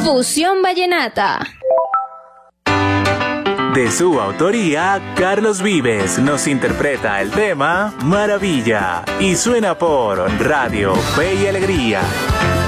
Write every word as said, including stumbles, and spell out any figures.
Fusión Vallenata. De su autoría, Carlos Vives nos interpreta el tema Maravilla y suena por Radio Fe y Alegría.